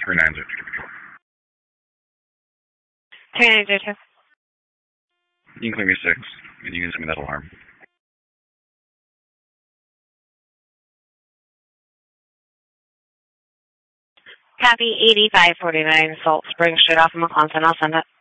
3902. 3902. You can clear me 6, and you can send me that alarm. Copy 8549 Salt Spring Street off of McClellan. I'll send it.